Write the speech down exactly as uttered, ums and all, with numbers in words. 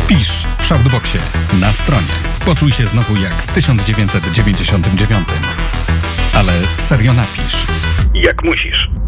Pisz w Shoutboxie na stronie. Poczuj się znowu jak w tysiąc dziewięćset dziewięćdziesiątym dziewiątym. Ale serio napisz. Jak musisz.